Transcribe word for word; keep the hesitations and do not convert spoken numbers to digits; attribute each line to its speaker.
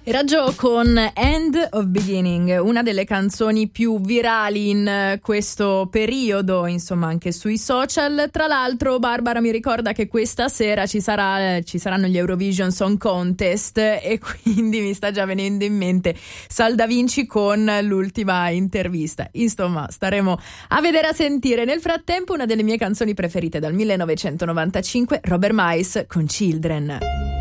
Speaker 1: Era Joe con End of Beginning, una delle canzoni più virali in questo periodo, insomma anche sui social. Tra l'altro Barbara mi ricorda che questa sera ci sarà ci saranno gli Eurovision Song Contest e quindi mi sta già venendo in mente Sal Da Vinci con l'ultima intervista. Insomma, staremo a vedere, a sentire. Nel frattempo una delle mie canzoni preferite dal millenovecentonovantacinque, Robert Miles con Children.